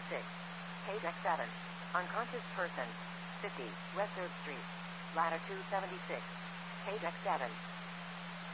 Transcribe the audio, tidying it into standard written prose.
76. Page X7. Unconscious person. 50, West 3rd Street. Ladder 276. Page X7.